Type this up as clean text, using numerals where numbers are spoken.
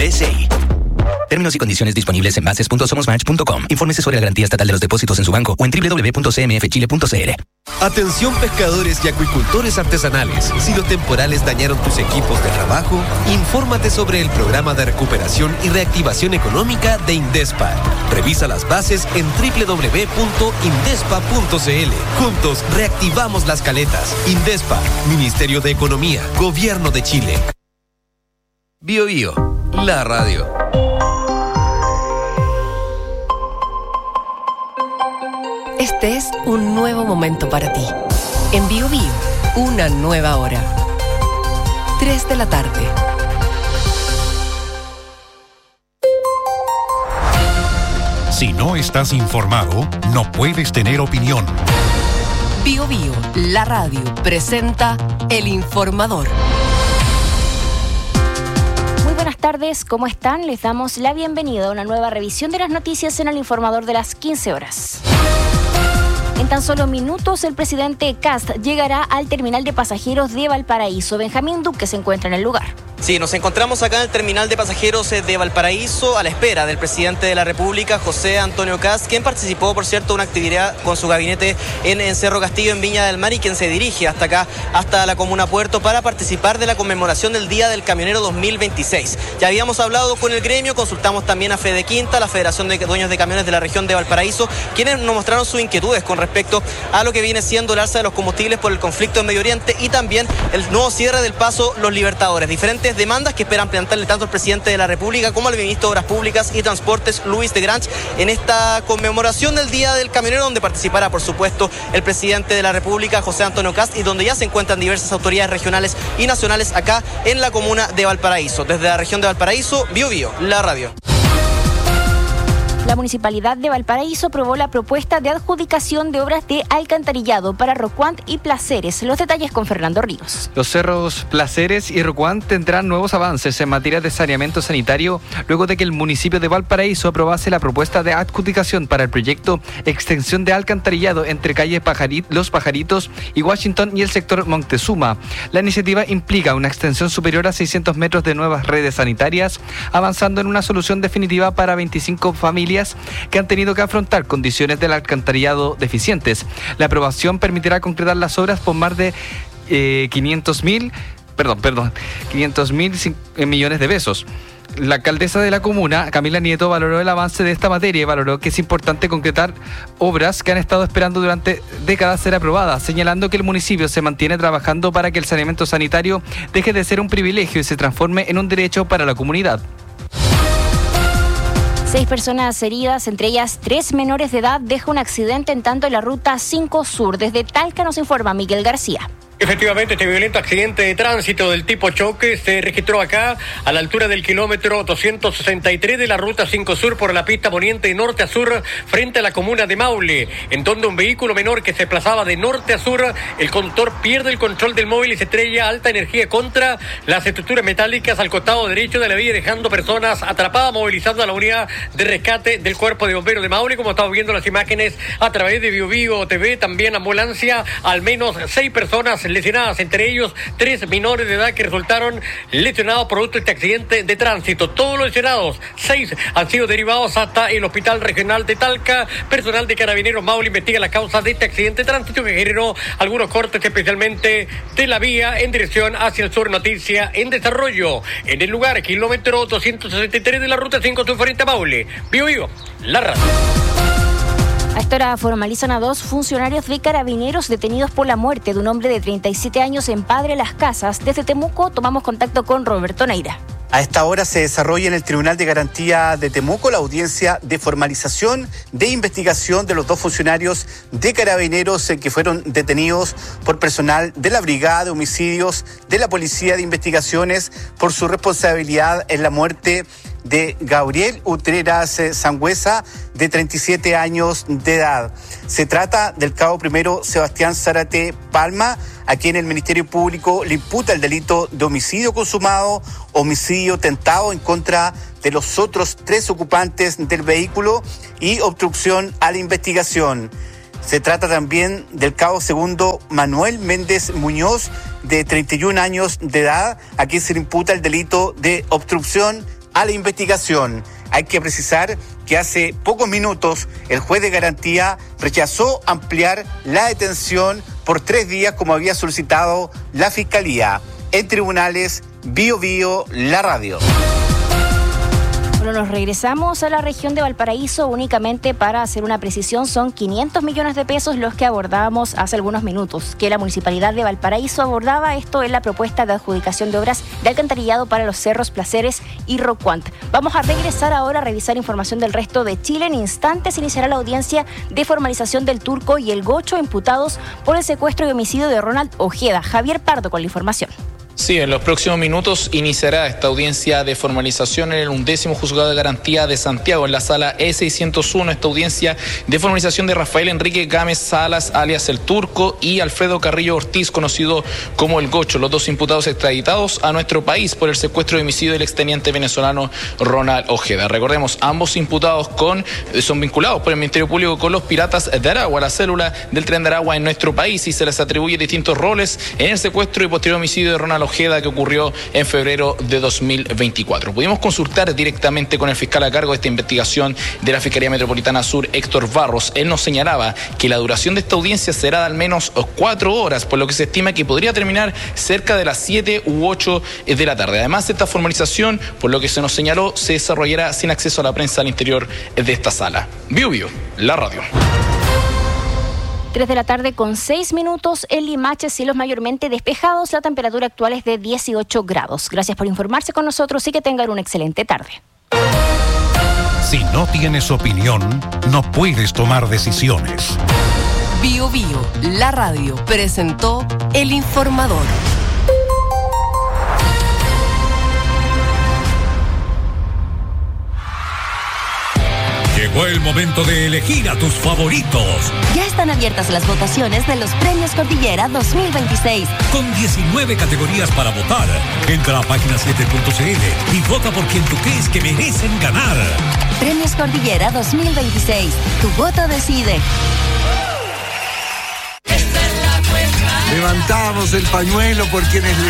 SI. Términos y condiciones disponibles en bases.somosmatch.com. Infórmese sobre la garantía estatal de los depósitos en su banco o en www.cmfchile.cl. Atención pescadores y acuicultores artesanales. Si los temporales dañaron tus equipos de trabajo, infórmate sobre el programa de recuperación y reactivación económica de Indespa. Revisa las bases en www.indespa.cl. Juntos reactivamos las caletas. Indespa, Ministerio de Economía, Gobierno de Chile. Bio Bio, la radio. Este es un nuevo momento para ti. En Bio Bio, una nueva hora. 3 de la tarde. Si no estás informado, no puedes tener opinión. Bio Bio, la radio, presenta El Informador. Muy buenas tardes, ¿cómo están? Les damos la bienvenida a una nueva revisión de las noticias en El Informador de las 15 horas. En tan solo minutos, el presidente Kast llegará al terminal de pasajeros de Valparaíso. Benjamín Duque se encuentra en el lugar. Sí, nos encontramos acá en el terminal de pasajeros de Valparaíso a la espera del presidente de la República, José Antonio Kast, quien participó, por cierto, de una actividad con su gabinete en Cerro Castillo, en Viña del Mar, y quien se dirige hasta acá, hasta la comuna Puerto, para participar de la conmemoración del Día del Camionero 2026. Ya habíamos hablado con el gremio, consultamos también a Fede Quinta, la Federación de Dueños de Camiones de la región de Valparaíso, quienes nos mostraron sus inquietudes con respecto a lo que viene siendo el alza de los combustibles por el conflicto en Medio Oriente y también el nuevo cierre del paso Los Libertadores. Diferentes demandas que esperan plantearle tanto al presidente de la República como al ministro de Obras Públicas y Transportes, Luis de Grange, en esta conmemoración del Día del Camionero, donde participará, por supuesto, el presidente de la República, José Antonio Kast, y donde ya se encuentran diversas autoridades regionales y nacionales acá en la comuna de Valparaíso. Desde la región de Valparaíso, Bio Bio, la radio. La Municipalidad de Valparaíso aprobó la propuesta de adjudicación de obras de alcantarillado para Rocuant y Placeres. Los detalles con Fernando Ríos. Los cerros Placeres y Rocuant tendrán nuevos avances en materia de saneamiento sanitario luego de que el municipio de Valparaíso aprobase la propuesta de adjudicación para el proyecto Extensión de Alcantarillado entre calle Los Pajaritos y Washington y el sector Montezuma. La iniciativa implica una extensión superior a 600 metros de nuevas redes sanitarias, avanzando en una solución definitiva para 25 familias que han tenido que afrontar condiciones del alcantarillado deficientes. La aprobación permitirá concretar las obras por más de 500 mil millones de pesos. La alcaldesa de la comuna, Camila Nieto, valoró el avance de esta materia y valoró que es importante concretar obras que han estado esperando durante décadas ser aprobadas, señalando que el municipio se mantiene trabajando para que el saneamiento sanitario deje de ser un privilegio y se transforme en un derecho para la comunidad. 6 personas heridas, entre ellas 3 menores de edad, deja un accidente en tanto en la ruta 5 Sur. Desde Talca nos informa Miguel García. Efectivamente, este violento accidente de tránsito del tipo choque se registró acá a la altura del kilómetro 263 de la ruta 5 Sur por la pista poniente de norte a sur frente a la comuna de Maule, en donde un vehículo menor que se desplazaba de norte a sur, el conductor pierde el control del móvil y se estrella a alta energía contra las estructuras metálicas al costado derecho de la vía, dejando personas atrapadas, movilizando a la unidad de rescate del Cuerpo de Bomberos de Maule, como estamos viendo las imágenes a través de Bio Bio TV, también ambulancia, al menos 6 personas lesionadas, entre ellos 3 menores de edad que resultaron lesionados producto de este accidente de tránsito. Todos los lesionados, 6 han sido derivados hasta el Hospital Regional de Talca. Personal de Carabineros Maule investiga las causas de este accidente de tránsito que generó algunos cortes, especialmente de la vía en dirección hacia el sur. Noticia en desarrollo. En el lugar, kilómetro 263 de la ruta 5 Sur frente a Maule. Bio Bio, la radio. A esta hora formalizan a 2 funcionarios de Carabineros detenidos por la muerte de un hombre de 37 años en Padre Las Casas. Desde Temuco tomamos contacto con Roberto Neira. A esta hora se desarrolla en el Tribunal de Garantía de Temuco la audiencia de formalización de investigación de los 2 funcionarios de Carabineros que fueron detenidos por personal de la Brigada de Homicidios de la Policía de Investigaciones por su responsabilidad en la muerte de Gabriel Utreras Sangüesa, de 37 años de edad. Se trata del cabo primero Sebastián Zárate Palma, a quien el Ministerio Público le imputa el delito de homicidio consumado, homicidio tentado en contra de los otros 3 ocupantes del vehículo y obstrucción a la investigación. Se trata también del cabo segundo Manuel Méndez Muñoz, de 31 años de edad, a quien se le imputa el delito de obstrucción a la investigación. Hay que precisar que hace pocos minutos el juez de garantía rechazó ampliar la detención por 3 días como había solicitado la Fiscalía. En tribunales, Bío Bío, la radio. Bueno, nos regresamos a la región de Valparaíso. Únicamente para hacer una precisión, son 500 millones de pesos los que abordábamos hace algunos minutos, que la Municipalidad de Valparaíso abordaba esto en la propuesta de adjudicación de obras de alcantarillado para los cerros Placeres y Rocuant. Vamos a regresar ahora a revisar información del resto de Chile. En instantes iniciará la audiencia de formalización del Turco y el Gocho, imputados por el secuestro y homicidio de Ronald Ojeda. Javier Pardo con la información. Sí, en los próximos minutos iniciará esta audiencia de formalización en el 11º Juzgado de Garantía de Santiago, en la sala E601, esta audiencia de formalización de Rafael Enrique Gámez Salas, alias El Turco, y Alfredo Carrillo Ortiz, conocido como El Gocho, los dos imputados extraditados a nuestro país por el secuestro y homicidio del exteniente venezolano Ronald Ojeda. Recordemos, ambos imputados son vinculados por el Ministerio Público con los Piratas de Aragua, la célula del Tren de Aragua en nuestro país, y se les atribuye distintos roles en el secuestro y posterior homicidio de Ronald Ojeda, que ocurrió en febrero de 2024. Pudimos consultar directamente con el fiscal a cargo de esta investigación de la Fiscalía Metropolitana Sur, Héctor Barros. Él nos señalaba que la duración de esta audiencia será de al menos 4 horas, por lo que se estima que podría terminar cerca de las 7 u 8 de la tarde. Además, esta formalización, por lo que se nos señaló, se desarrollará sin acceso a la prensa al interior de esta sala. Bío Bío, la radio. 3 de la tarde con 6 minutos en Limache, cielos mayormente despejados, la temperatura actual es de 18 grados. Gracias por informarse con nosotros y que tengan una excelente tarde. Si no tienes opinión, no puedes tomar decisiones. Bío Bío, la radio, presentó El Informador. Llegó el momento de elegir a tus favoritos. Ya están abiertas las votaciones de los Premios Cordillera 2026. Con 19 categorías para votar. Entra a página7.cl y vota por quien tú crees que merecen ganar. Premios Cordillera 2026. Tu voto decide. Levantamos el pañuelo por quienes